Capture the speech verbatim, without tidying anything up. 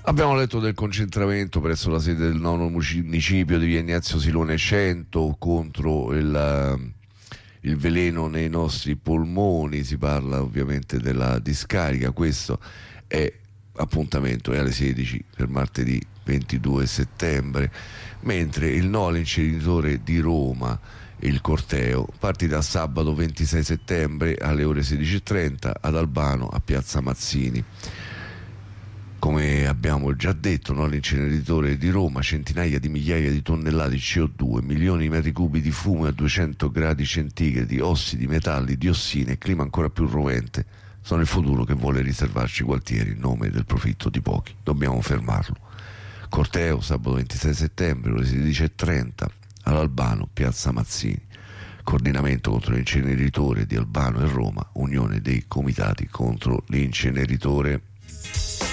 Abbiamo letto del concentramento presso la sede del nono municipio di via Ignazio Silone cento contro il, il veleno nei nostri polmoni. Si parla ovviamente della discarica. Questo è appuntamento è alle sedici per martedì ventidue settembre, mentre il no all'inceneritore di Roma, il corteo partirà sabato ventisei settembre alle ore sedici e trenta ad Albano a Piazza Mazzini. Come abbiamo già detto, no, l'inceneritore di Roma, centinaia di migliaia di tonnellate di C O due, milioni di metri cubi di fumo a duecento gradi centigradi, ossidi, metalli, diossine e clima ancora più rovente sono il futuro che vuole riservarci Gualtieri in nome del profitto di pochi. Dobbiamo fermarlo. Corteo sabato ventisei settembre ore sedici e trenta all'Albano, Piazza Mazzini. Coordinamento contro l'inceneritore di Albano e Roma, Unione dei Comitati contro l'inceneritore.